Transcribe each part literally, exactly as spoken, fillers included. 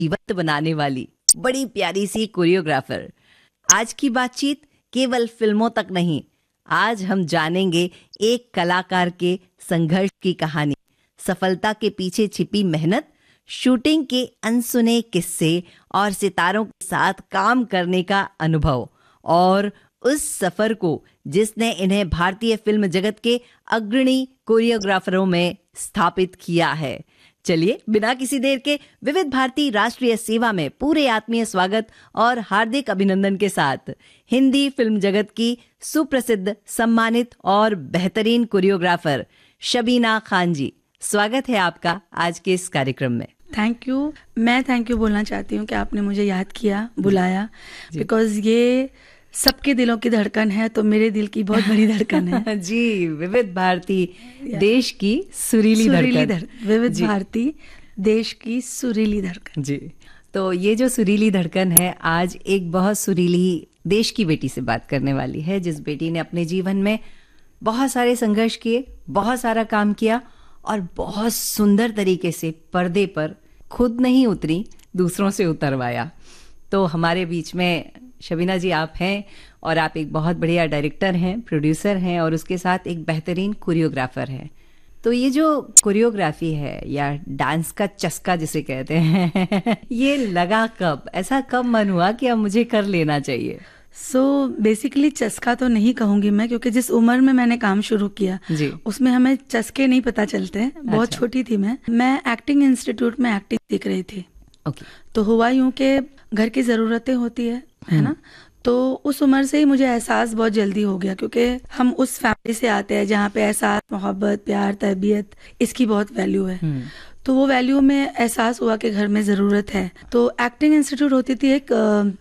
जीवंत बनाने वाली बड़ी प्यारी सी कोरियोग्राफर। आज की बातचीत केवल फिल्मों तक नहीं, आज हम जानेंगे एक कलाकार के संघर्ष की कहानी, सफलता के पीछे छिपी मेहनत, शूटिंग के अनसुने किस्से और सितारों के साथ काम करने का अनुभव, और उस सफर को जिसने इन्हें भारतीय फिल्म जगत के अग्रणी कोरियोग्राफरों में स्थापित किया है। चलिए बिना किसी देर के विविध भारती राष्ट्रीय सेवा में पूरे आत्मीय स्वागत और हार्दिक अभिनंदन के साथ हिंदी फिल्म जगत की सुप्रसिद्ध, सम्मानित और बेहतरीन कोरियोग्राफर शबीना खान जी, स्वागत है आपका आज के इस कार्यक्रम में। Thank you. मैं थैंक यू बोलना चाहती हूँ कि आपने मुझे याद किया, बुलाया, बिकॉज ये सबके दिलों की धड़कन है, तो मेरे दिल की बहुत बड़ी धड़कन है। जी, विविध भारती देश की सुरीली धड़कन। विविध भारती देश की सुरीली धड़कन। जी, तो ये जो सुरीली धड़कन है, आज एक बहुत सुरीली देश की बेटी से बात करने वाली है, जिस बेटी ने अपने जीवन में बहुत सारे संघर्ष किए, बहुत सारा काम किया और बहुत सुंदर तरीके से पर्दे पर खुद नहीं उतरी, दूसरों से उतरवाया। तो हमारे बीच में शबीना जी आप हैं, और आप एक बहुत बढ़िया डायरेक्टर हैं, प्रोड्यूसर हैं, और उसके साथ एक बेहतरीन कोरियोग्राफर हैं। तो ये जो कोरियोग्राफी है या डांस का चस्का जिसे कहते हैं ये लगा कब, ऐसा कब मन हुआ कि अब मुझे कर लेना चाहिए? सो बेसिकली चस्का तो नहीं कहूंगी मैं, क्योंकि जिस उम्र में मैंने काम शुरू किया जी, उसमें हमें चस्के नहीं पता चलते हैं। बहुत अच्छा। छोटी थी मैं मैं एक्टिंग इंस्टीट्यूट में एक्टिंग सीख रही थी। ओके। तो हुआ यूं कि घर की जरूरतें होती है है ना, तो उस उम्र से ही मुझे एहसास बहुत जल्दी हो गया, क्योंकि हम उस फैमिली से आते हैं जहाँ पे एहसास, मोहब्बत, प्यार, तरबियत, इसकी बहुत वैल्यू है। तो वो वैल्यू में एहसास हुआ कि घर में जरूरत है। तो एक्टिंग इंस्टीट्यूट होती थी एक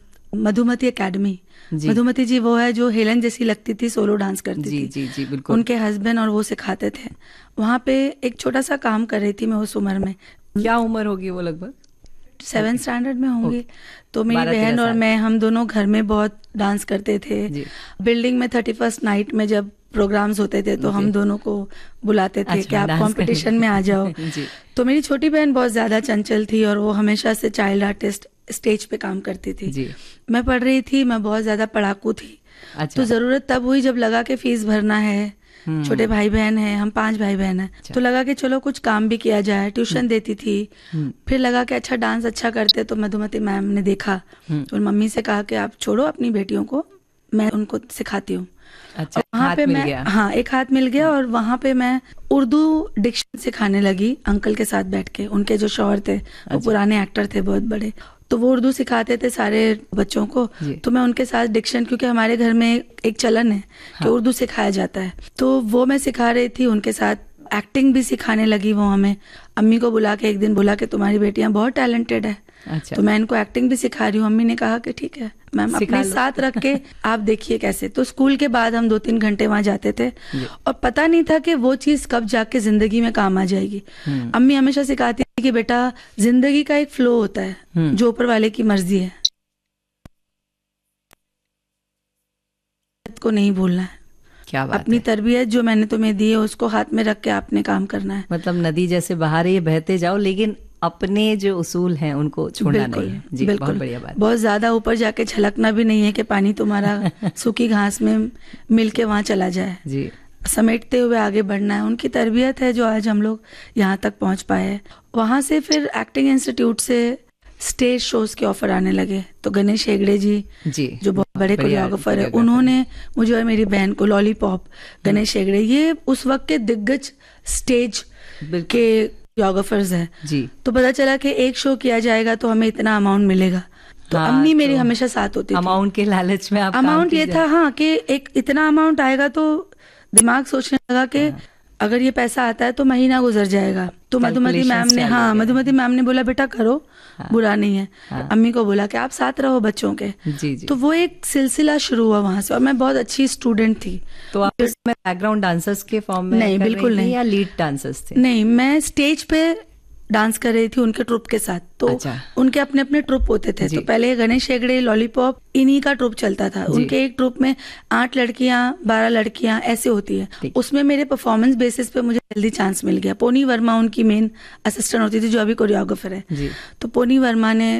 मधुमती एकेडमी। मधुमती जी वो है जो हेलन जैसी लगती थी, सोलो डांस करती जी, थी जी, जी, बिल्कुल। उनके हस्बैंड और वो सिखाते थे। वहाँ पे एक छोटा सा काम कर रही थी मैं उस उम्र में। क्या उम्र होगी वो? लगभग सेवन स्टैंडर्ड में होंगी। तो मेरी बहन और मैं, हम दोनों घर में बहुत डांस करते थे। बिल्डिंग में थर्टी फर्स्ट नाइट में जब प्रोग्राम्स होते थे तो हम दोनों को बुलाते थे कि आप कंपटीशन में आ जाओ। तो मेरी छोटी बहन बहुत ज्यादा चंचल थी और वो हमेशा से चाइल्ड आर्टिस्ट स्टेज पे काम करती थी। मैं पढ़ रही थी, मैं बहुत ज्यादा पढ़ाकू थी। तो जरूरत तब हुई जब लगा कि फीस भरना है, छोटे भाई बहन हैं, हम पांच भाई बहन हैं। अच्छा। तो लगा कि चलो कुछ काम भी किया जाए। ट्यूशन देती थी। फिर लगा कि अच्छा डांस अच्छा करते, तो मधुमती मैम ने देखा तो मम्मी से कहा कि आप छोड़ो अपनी बेटियों को, मैं उनको सिखाती हूँ। अच्छा, वहाँ पे मैं गया। हाँ, एक हाथ मिल गया। और वहाँ पे मैं उर्दू डिक्शन सिखाने लगी अंकल के साथ बैठ के। उनके जो शौहर थे वो पुराने एक्टर थे बहुत बड़े, तो वो उर्दू सिखाते थे सारे बच्चों को। तो मैं उनके साथ डिक्शन, क्योंकि हमारे घर में एक चलन है हाँ। कि उर्दू सिखाया जाता है, तो वो मैं सिखा रही थी उनके साथ। एक्टिंग भी सिखाने लगी वो हमें। अम्मी को बुला के एक दिन बोला कि तुम्हारी बेटियां बहुत टैलेंटेड है। अच्छा। तो मैं इनको एक्टिंग भी सिखा रही हूँ। अम्मी ने कहा कि ठीक है मैम, अपने साथ रख के आप देखिए कैसे। तो स्कूल के बाद हम दो तीन घंटे वहां जाते थे और पता नहीं था कि वो चीज कब जाके जिंदगी में काम आ जाएगी। अम्मी हमेशा सिखाती थी कि बेटा जिंदगी का एक फ्लो होता है जो ऊपर वाले की मर्जी है, को नहीं भूलना है। क्या बात अपनी तरबियत जो मैंने तुम्हें दी है उसको हाथ में रख के आपने काम करना है। मतलब नदी जैसे बहा रही है, बहते जाओ, लेकिन अपने जो उसूल हैं उनको छोड़ना नहीं है। जी, बिल्कुल, बहुत बढ़िया बात। बहुत ज्यादा ऊपर जाके छलकना भी नहीं है कि पानी तुम्हारा सूखी घास में मिल के वहां चला जाए। जी, समेटते हुए आगे बढ़ना है। उनकी तरबियत है जो आज हम लोग यहाँ तक पहुंच पाए हैं। वहां से फिर एक्टिंग इंस्टीट्यूट से स्टेज शोज के ऑफर आने लगे। तो गणेश हेगड़े जी, जी जो बहुत बड़े कोरियोग्राफर है, उन्होंने मुझे और मेरी बहन को लॉलीपॉप, गणेश हेगड़े, ये उस वक्त के दिग्गज स्टेज के कोरियोग्राफर्स हैं। जी, तो पता चला कि एक शो किया जाएगा तो हमें इतना अमाउंट मिलेगा। तो हाँ, अम्मी मेरी तो हमेशा साथ होती थी। अमाउंट के लालच में आप अमाउंट ये था हाँ कि एक इतना अमाउंट आएगा, तो दिमाग सोचने लगा कि हाँ। अगर ये पैसा आता है तो महीना गुजर जाएगा। तो मधुमती मैम ने हाँ मधुमती मैम ने बोला बेटा करो, हाँ, बुरा नहीं है। हाँ। अम्मी को बोला कि आप साथ रहो बच्चों के। जी, जी। तो वो एक सिलसिला शुरू हुआ वहां से, और मैं बहुत अच्छी स्टूडेंट थी। तो आप बैकग्राउंड डांसर्स के फॉर्म में नहीं, बिल्कुल नहीं, या लीड डांसर्स थे? नहीं, मैं स्टेज पे डांस कर रही थी उनके ट्रुप के साथ। तो अच्छा। उनके अपने अपने ट्रुप होते थे। तो पहले गणेश हेगड़े लॉलीपॉप इन्हीं का ट्रुप चलता था। उनके एक ट्रुप में आठ लड़कियां बारह लड़कियां ऐसे होती है। उसमें मेरे परफॉर्मेंस बेसिस पे मुझे जल्दी चांस मिल गया। पोनी वर्मा उनकी मेन असिस्टेंट होती थी जो अभी कोरियोग्राफर है। तो पोनी वर्मा ने